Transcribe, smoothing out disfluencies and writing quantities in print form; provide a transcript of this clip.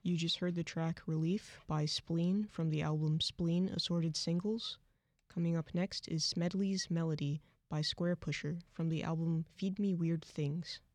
You just heard the track Relief by Spleen from the album Spleen Assorted Singles. Coming up next is Smedley's Melody by Square Pusher from the album Feed Me Weird Things.